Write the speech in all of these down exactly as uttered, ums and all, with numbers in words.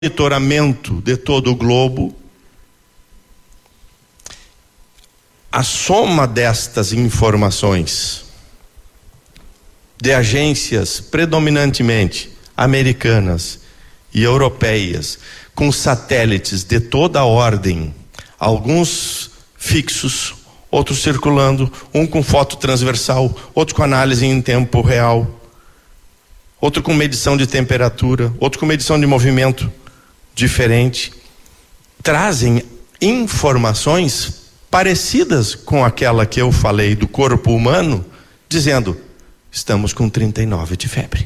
monitoramento de todo o globo, a soma destas informações de agências predominantemente americanas e europeias, com satélites de toda a ordem, alguns fixos, outros circulando, um com foto transversal, outro com análise em tempo real, outro com medição de temperatura, outro com medição de movimento diferente, trazem informações parecidas com aquela que eu falei do corpo humano, dizendo: estamos com trinta e nove de febre.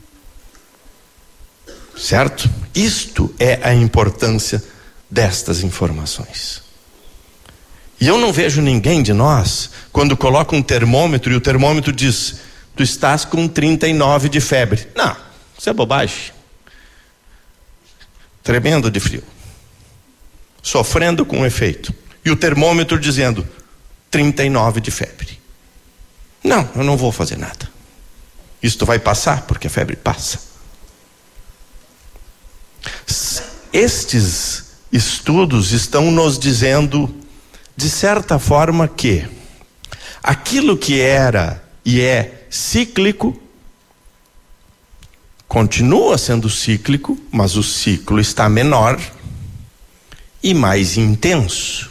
Certo? Isto é a importância destas informações. E eu não vejo ninguém de nós, quando coloca um termômetro e o termômetro diz: tu estás com trinta e nove de febre. Não, isso é bobagem. Tremendo de frio, sofrendo com o efeito, e o termômetro dizendo trinta e nove de febre. Não, eu não vou fazer nada. Isto vai passar, porque a febre passa. Estes estudos estão nos dizendo, de certa forma, que aquilo que era e é cíclico continua sendo cíclico, mas o ciclo está menor e mais intenso.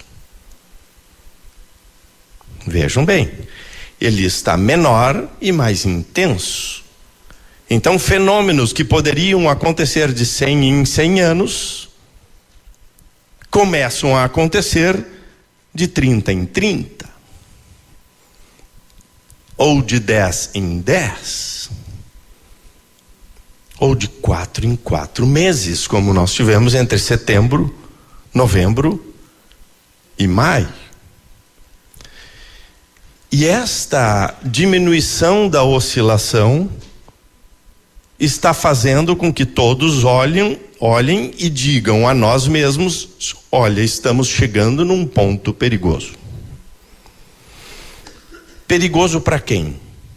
Vejam bem, ele está menor e mais intenso. Então, fenômenos que poderiam acontecer de cem em cem anos começam a acontecer de trinta em trinta, ou de dez em dez, ou de quatro em quatro meses, como nós tivemos entre setembro, novembro e maio. E esta diminuição da oscilação está fazendo com que todos olhem, olhem e digam a nós mesmos: olha, estamos chegando num ponto perigoso. Perigoso para quem?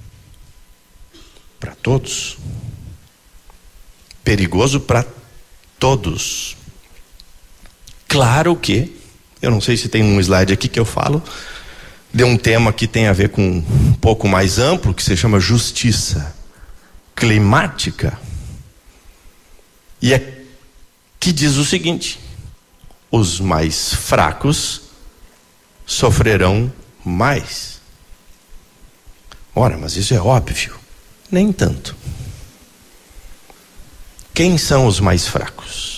Para todos. Perigoso para todos. Claro que, eu não sei se tem um slide aqui que eu falo de um tema que tem a ver com um pouco mais amplo, que se chama justiça climática, e é que diz o seguinte: os mais fracos sofrerão mais. Ora, mas isso é óbvio. Nem tanto. Quem são os mais fracos?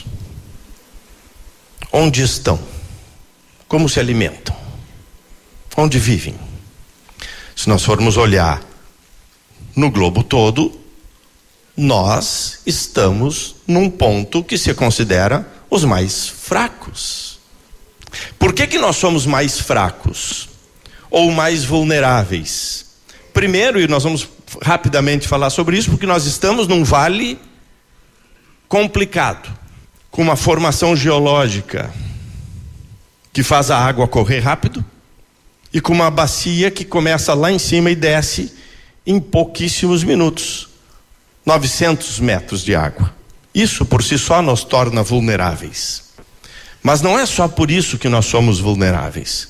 Onde estão? Como se alimentam? Onde vivem? Se nós formos olhar no globo todo, nós estamos num ponto que se considera os mais fracos. Por que que nós somos mais fracos? Ou mais vulneráveis? Primeiro, e nós vamos rapidamente falar sobre isso, porque nós estamos num vale complicado, com uma formação geológica que faz a água correr rápido, e com uma bacia que começa lá em cima e desce em pouquíssimos minutos, novecentos metros de água. Isso por si só nos torna vulneráveis. Mas não é só por isso que nós somos vulneráveis.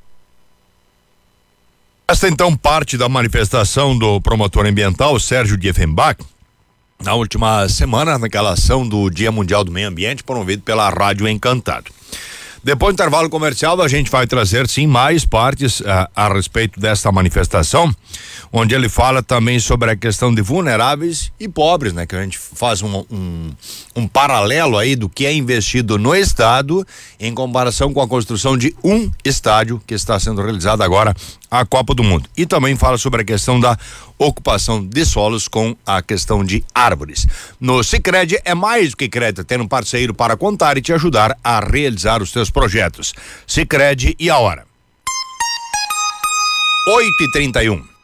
Esta então parte da manifestação do promotor ambiental Sérgio Diefenbach na última semana, naquela ação do Dia Mundial do Meio Ambiente, promovido pela Rádio Encantado. Depois do intervalo comercial, a gente vai trazer sim mais partes a, a respeito desta manifestação, onde ele fala também sobre a questão de vulneráveis e pobres, né? Que a gente faz um, um, um paralelo aí do que é investido no estado em comparação com a construção de um estádio que está sendo realizado agora, a Copa do Mundo. E também fala sobre a questão da ocupação de solos com a questão de árvores. No Sicredi é mais do que crédito, tendo um parceiro para contar e te ajudar a realizar os teus projetos. Sicredi e a hora. oito e trinta e um.